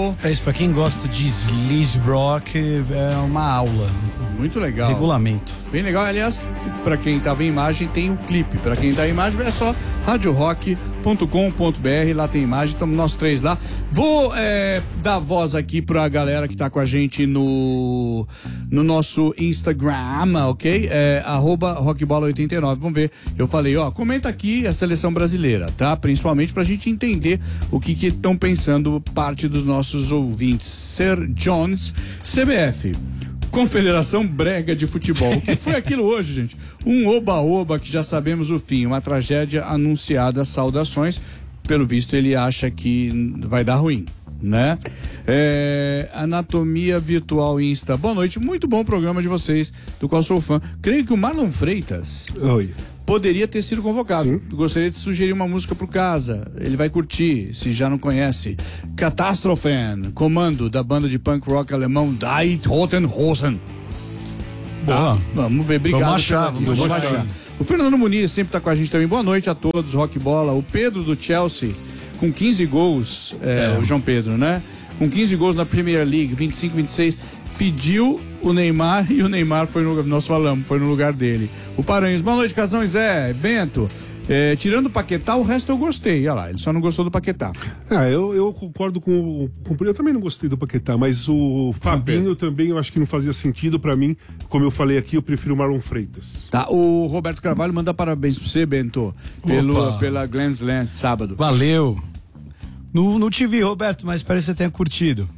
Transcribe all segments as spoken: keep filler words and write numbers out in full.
Vou. É isso, pra quem gosta de sleaze rock, é uma aula. Muito legal. Regulamento. Bem legal. Aliás, pra quem tava em imagem, tem o clipe. Pra quem tá em imagem, é só rádio rock ponto com ponto b r. Lá tem imagem, estamos nós três lá. Vou é, dar voz aqui pra galera que tá com a gente no, no nosso Instagram, ok? É, arroba rockbola oitenta e nove. Vamos ver. Eu falei, ó, comenta aqui a seleção brasileira, tá? Principalmente pra gente entender o que que estão pensando parte dos nossos ouvintes. Sir Jones, C B F. Confederação Brega de Futebol. O que foi aquilo hoje, gente? Um oba-oba que já sabemos o fim, uma tragédia anunciada, saudações. Pelo visto, ele acha que vai dar ruim, né? É, Anatomia Virtual Insta. Boa noite, muito bom programa de vocês, do qual sou fã. Creio que o Marlon Freitas... Oi. Poderia ter sido convocado. Sim. Gostaria de sugerir uma música pro Casa. Ele vai curtir, se já não conhece. Katastrophen, comando da banda de punk rock alemão Die Toten Hosen. Tá? Vamos ver, obrigado. Vamos achar, vamos, vamos achar. achar. O Fernando Muniz sempre tá com a gente também. Boa noite a todos, Rock Bola. O Pedro do Chelsea, com quinze gols, é, é. o João Pedro, né? Com quinze gols na Premier League, vinte e cinco, vinte e seis, pediu o Neymar e o Neymar foi no, nós falamos, foi no lugar dele. O Paranhos, boa noite, Casão, Zé, Bento. É, tirando o Paquetá, o resto eu gostei. Olha lá, ele só não gostou do Paquetá. Ah, eu, eu concordo com, com. Eu também não gostei do Paquetá, mas o Fabinho também eu acho que não fazia sentido pra mim. Como eu falei aqui, eu prefiro o Marlon Freitas. Tá, o Roberto Carvalho manda parabéns pra você, Bento, pelo, pela Glenn Slant, sábado. Valeu. Não, não te vi, Roberto, mas parece que você tenha curtido.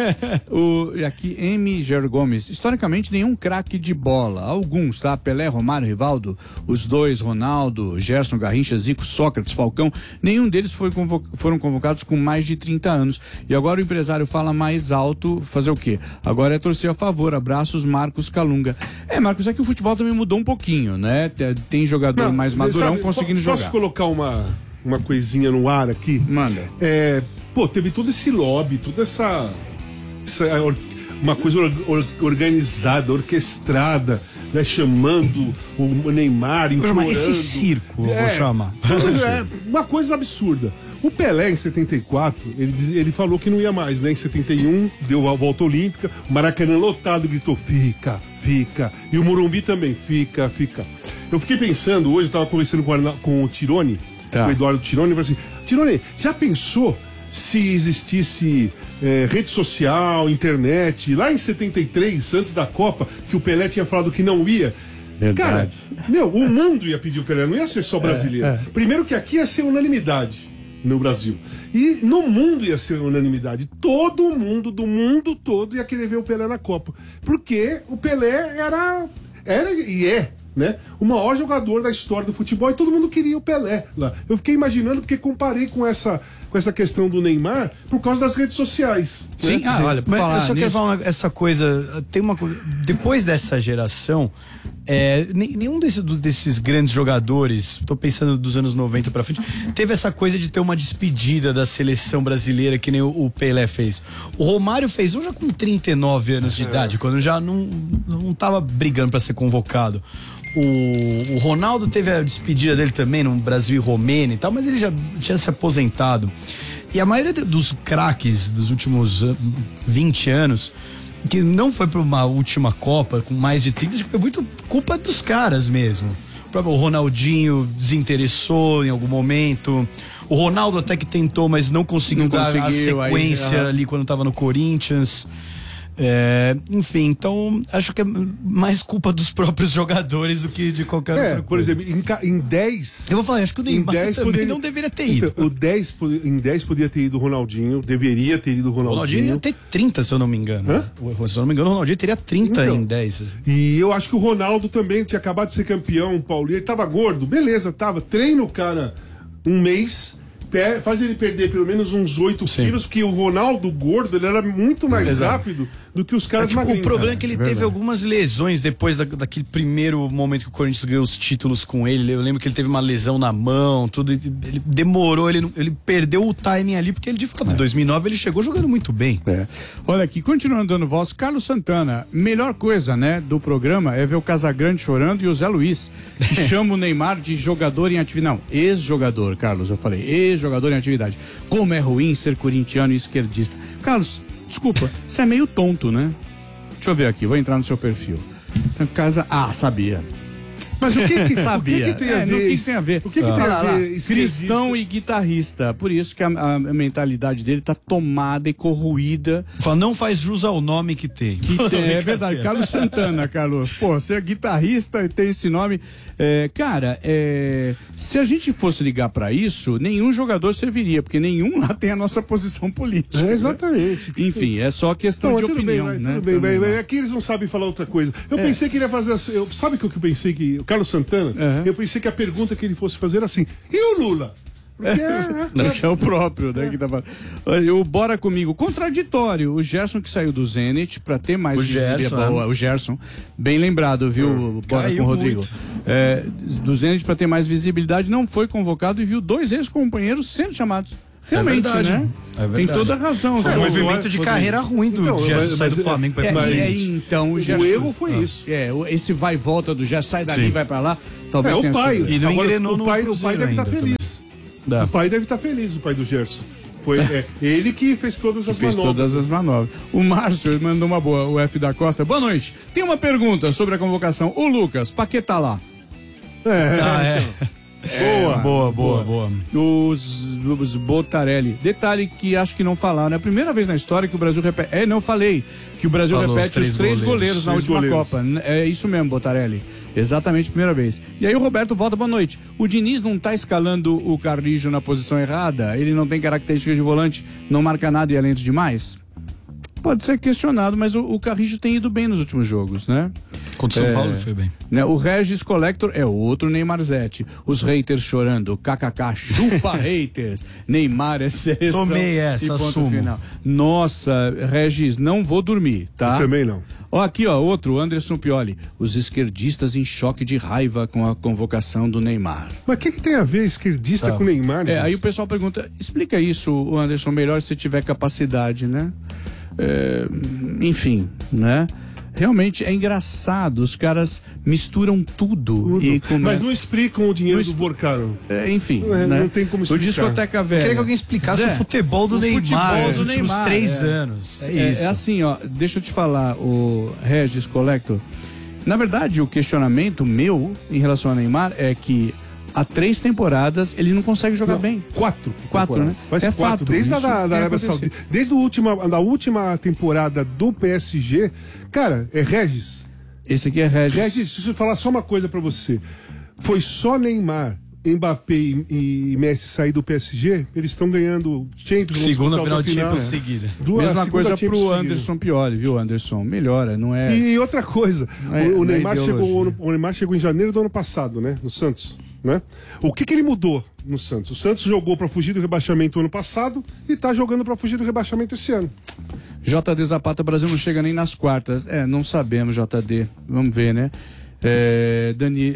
o, aqui, M. Ger Gomes. Historicamente, nenhum craque de bola. Alguns, tá? Pelé, Romário, Rivaldo, os dois, Ronaldo, Gerson, Garrincha, Zico, Sócrates, Falcão. Nenhum deles foi convo- foram convocados com mais de trinta anos. E agora o empresário fala mais alto, fazer o quê? Agora é torcer a favor. Abraços, Marcos Calunga. É, Marcos, é que o futebol também mudou um pouquinho, né? Tem jogador não, mais madurão sabe, conseguindo posso jogar. Posso colocar uma... uma coisinha no ar aqui? Manda. É, pô, teve todo esse lobby, toda essa, essa uma coisa or, or, organizada, orquestrada, né, chamando o Neymar, implorando. Esse circo, eu é, vou chamar. É uma coisa absurda. O Pelé, em setenta e quatro, ele, ele falou que não ia mais, né? Em setenta e um, deu a volta olímpica, o Maracanã lotado, gritou, fica, fica. E o Morumbi também, fica, fica. Eu fiquei pensando, hoje eu tava conversando com, a, com o Tirone, tá. O Eduardo Tirone, e falei assim, Tirone, já pensou se existisse é, rede social, internet, lá em setenta e três, antes da Copa, que o Pelé tinha falado que não ia? Verdade. Cara, meu, o mundo ia pedir o Pelé, não ia ser só brasileiro. É, é. Primeiro que aqui ia ser unanimidade no Brasil. E no mundo ia ser unanimidade. Todo mundo, do mundo todo, ia querer ver o Pelé na Copa. Porque o Pelé era, era e é, né, o maior jogador da história do futebol e todo mundo queria o Pelé lá. Eu fiquei imaginando porque comparei com essa, com essa questão do Neymar por causa das redes sociais. Sim, né? ah, Sim. olha, mas eu só nisso... quero falar uma, essa coisa, tem uma coisa, depois dessa geração, é, nenhum desse, desses grandes jogadores, tô pensando dos anos noventa pra frente, teve essa coisa de ter uma despedida da seleção brasileira que nem o, o Pelé fez. O Romário fez um já com trinta e nove anos de é. idade, quando já não, não tava brigando pra ser convocado. O, o Ronaldo teve a despedida dele também no Brasil e Romênia e tal, mas ele já tinha se aposentado. E a maioria dos craques dos últimos vinte anos, que não foi para uma última Copa com mais de trinta, foi muito culpa dos caras mesmo. O próprio Ronaldinho desinteressou em algum momento. O Ronaldo até que tentou, mas não conseguiu, não dar conseguiu a sequência aí, ali quando estava no Corinthians. É, enfim, então acho que é mais culpa dos próprios jogadores do que de qualquer é, outra por coisa. exemplo, em, em dez. Eu vou falar, acho que o Neymar também poderia... não deveria ter ido. Então, o dez, em dez podia ter ido o Ronaldinho, deveria ter ido o Ronaldinho. O Ronaldinho ia ter trinta, se eu não me engano. Hã? Se eu não me engano, o Ronaldinho teria trinta então, em dez. E eu acho que o Ronaldo também tinha acabado de ser campeão, o Paulinho, ele tava gordo, beleza, tava. Treina o cara um mês. Faz ele perder pelo menos uns oito quilos, porque o Ronaldo gordo ele era muito mais Exato. rápido do que os caras é, magrinhos. O problema é que ele é teve algumas lesões depois da, daquele primeiro momento que o Corinthians ganhou os títulos com ele. Eu lembro que ele teve uma lesão na mão, tudo. Ele demorou, ele, ele perdeu o timing ali, porque ele de fato, em é. dois mil e nove ele chegou jogando muito bem. É. Olha aqui, continuando dando voz, Carlos Santana, melhor coisa, né, do programa é ver o Casagrande chorando e o Zé Luiz, que chama o Neymar de jogador em atividade. Não, ex-jogador, Carlos, eu falei, ex jogador em atividade. Como é ruim ser corintiano e esquerdista. Carlos, desculpa, você é meio tonto, né? Deixa eu ver aqui, vou entrar no seu perfil. Então, casa... Ah, sabia. Mas o que que, Sabia. O que, que tem a É, ver? no que tem a ver? O que, que Ah. tem Olha a lá, ver? cristão e guitarrista. Por isso que a, a mentalidade dele tá tomada e corroída. Fala, não faz jus ao nome que tem. Que tem, é verdade. Carlos Santana, Carlos. Pô, você é guitarrista e tem esse nome. É, cara, é, se a gente fosse ligar pra isso, nenhum jogador serviria, porque nenhum lá tem a nossa posição política. É, exatamente. Enfim, é só questão Não, de tudo opinião, bem, vai, né? tudo bem, vai, Então, vai. Aqui eles não sabem falar outra coisa. Eu É. pensei que ele ia fazer assim. Eu, sabe o que eu pensei que. O Carlos Santana, Uhum. eu pensei que a pergunta que ele fosse fazer era assim: e o Lula? Porque Não, que é o próprio, né? Que tá falando. Olha, o Bora Comigo, contraditório. O Gerson que saiu do Zenit pra ter mais O visibilidade. Gerson, Boa, o Gerson, bem lembrado, viu, Bora Caiu com o Rodrigo. muito. É, do Zenit pra ter mais visibilidade, não foi convocado e viu dois ex-companheiros sendo chamados. Realmente, verdade. né? É verdade. Tem toda a razão. Foi um Então, movimento de Rodrigo. carreira ruim do Então, Gerson mas- sair do mas- Flamengo pra ir É, pro e Zenit. aí, então, o Gerson... o erro foi Ah, isso. É, o- esse vai e volta do Gerson, sai dali, Sim. vai pra lá, talvez É, tenha o pai. sido. E não Agora, engrenou o no pai, o Cruzeiro pai deve estar ainda feliz. Dá. O pai deve estar feliz, o pai do Gerson. Foi é, ele que fez todas as Fez manobras. todas as manobras. O Márcio mandou uma boa, o F da Costa. Boa noite. Tem uma pergunta sobre a convocação. O Lucas, Paquetá lá. Ah, é. Boa. Boa, boa, boa. Os, os Botarelli. Detalhe que acho que não falaram. É a primeira vez na história que o Brasil repete. É, não falei. Que o Brasil Falou repete os os três três goleiros, goleiros. na Três última goleiros. Copa. É isso mesmo, Botarelli. Exatamente, primeira vez. E aí o Roberto volta, boa noite. O Diniz não tá escalando o Carrijo na posição errada? Ele não tem características de volante, não marca nada e é lento demais? Pode ser questionado, mas o, o Carrijo tem ido bem nos últimos jogos, né? Contra o São É. Paulo foi bem. Né, o Regis Collector é outro Neymarzete. Os haters chorando, kkk, chupa haters. Neymar é seleção. Tomei essa, e ponto assumo. final. Nossa, Regis, não vou dormir, tá? Eu também não. Ó, aqui, ó, outro, Anderson Pioli. Os esquerdistas em choque de raiva com a convocação do Neymar. Mas o que, que tem a ver esquerdista Tá. com Neymar? É, gente? aí o pessoal pergunta, explica isso, o Anderson, melhor se tiver capacidade, né? É, enfim, né? Realmente é engraçado, os caras misturam tudo, Tudo. e Mas começam... não explicam o dinheiro Não do expl- Borcaro. É, enfim, É, né? não tem como O explicar. Discoteca Velha. Eu queria que alguém explicasse Zé, o futebol do o Neymar futebol nos do últimos Neymar, três é. anos. É, É, isso. é assim, ó, deixa eu te falar, o Regis Collector. Na verdade, o questionamento meu em relação ao Neymar é que há três temporadas ele não consegue jogar Não, bem. Quatro. Quatro, temporadas. né? Faz É quatro. fato, Desde a isso da, da tem Arábia acontecido. Saudita. Desde a última, da última temporada do P S G. Cara, é Regis. Esse aqui é Regis. Regis, deixa eu falar só uma coisa pra você. Foi só Neymar, Mbappé e, e Messi sair do P S G, eles estão ganhando Champions. vão Segunda disputar final outra de Champions seguida. Duas- Mesma segunda coisa Champions pro seguida. Anderson Pioli, viu, Anderson? Melhora, não é... E outra coisa, É, o, o na Neymar ideologia. chegou, o Neymar chegou em janeiro do ano passado, né? No Santos, né? O que que ele mudou no Santos? O Santos jogou pra fugir do rebaixamento ano passado e tá jogando pra fugir do rebaixamento esse ano. J D Zapata, Brasil não chega nem nas quartas. É, não sabemos, J D. Vamos ver, né? É, Dani,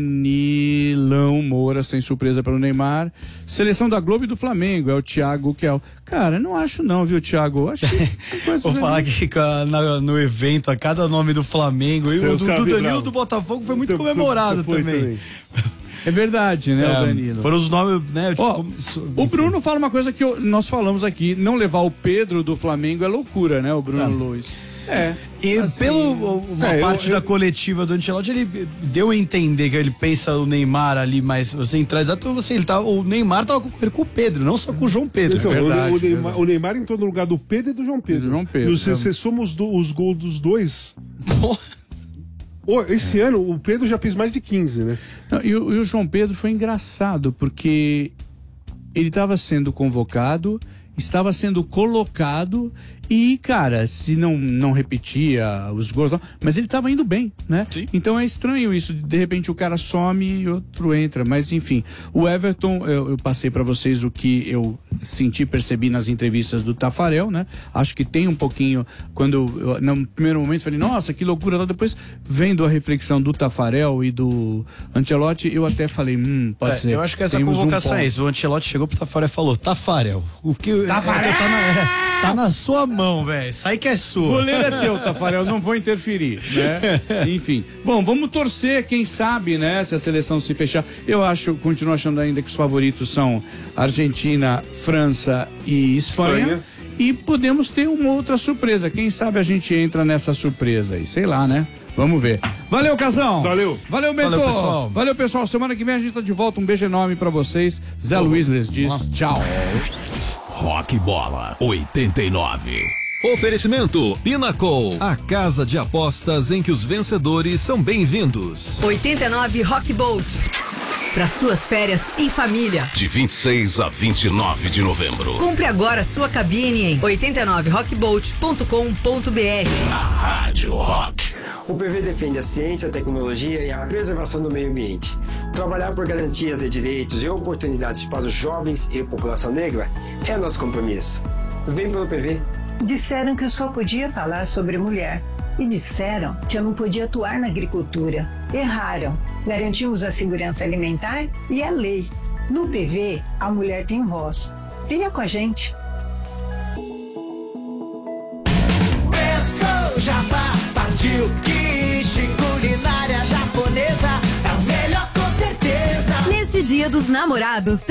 Danilão Moura, sem surpresa pelo Neymar. Seleção da Globo e do Flamengo, é o Thiago Kel. Cara, não acho não, viu, Thiago? Acho que tem coisas Vou ali. falar que ca- na- no evento, a cada nome do Flamengo e Eu o do, ficava do Danilo bravo. do Botafogo foi muito Então, comemorado foi também. É verdade, né, o É, Danilo? Foram os nomes, né? Ó, tipo, o Bruno fala uma coisa que eu- nós falamos aqui, não levar o Pedro do Flamengo é loucura, né, o Bruno Tá. Luiz? É. E assim, pelo uma é, eu- parte eu- da coletiva do Ancelotti, ele deu a entender que ele pensa o Neymar ali, mas você entrar exato, você ele tá, o Neymar tava concorrendo com o Pedro, não só com o João Pedro. Então, É verdade, o, o, Neymar, verdade. o Neymar entrou no lugar do Pedro e do João Pedro. Do João Pedro, E se é. você soma os, do- os gols dos dois. Pô, Ô, esse ano o Pedro já fez mais de quinze, né? Não, e, o, e o João Pedro foi engraçado, porque ele estava sendo convocado, estava sendo colocado e, cara, se não, não repetia os gols, não, mas ele estava indo bem, né? Sim. Então é estranho isso, de, de repente o cara some e outro entra, mas enfim. O Everton, eu, eu passei para vocês o que eu senti, percebi nas entrevistas do Tafarel, né? Acho que tem um pouquinho, quando eu, no primeiro momento falei, nossa, que loucura, depois vendo a reflexão do Tafarel e do Ancelotti, eu até falei, hum, pode é, ser. eu acho que essa temos um convocação ponto. é isso. O Ancelotti chegou pro Tafarel e falou: Tafarel, o que. Tafarel! É, tá na- é, Tá na sua mão, velho. Sai que é sua. O goleiro é teu, Tafarel, não vou interferir, né? Enfim. Bom, vamos torcer, quem sabe, né? Se a seleção se fechar. Eu acho, continuo achando ainda que os favoritos são Argentina, França e Espanha. Espanha. E podemos ter uma outra surpresa. Quem sabe a gente entra nessa surpresa aí, sei lá, né? Vamos ver. Valeu, Casão. Valeu. Valeu, mentor. Valeu, pessoal. Valeu, pessoal. Semana que vem a gente tá de volta. Um beijo enorme pra vocês. Zé Luiz les diz tchau. Rock Bola oitenta e nove. Oferecimento Pinnacle, a casa de apostas em que os vencedores são bem-vindos. oitenta e nove Rock Bolt. Para suas férias em família. De vinte e seis a vinte e nove de novembro. Compre agora sua cabine em oitenta e nove rock bolt ponto com ponto b r. A Rádio Rock. O P V defende a ciência, a tecnologia e a preservação do meio ambiente. Trabalhar por garantias de direitos e oportunidades para os jovens e a população negra é nosso compromisso. Vem pelo P V. Disseram que eu só podia falar sobre mulher. E disseram que eu não podia atuar na agricultura. Erraram. Garantimos a segurança alimentar e a lei. No P V, a mulher tem voz. Venha com a gente. Pensou, Jabá, partiu, quiche, culinária japonesa, é o melhor com certeza. Neste Dia dos Namorados,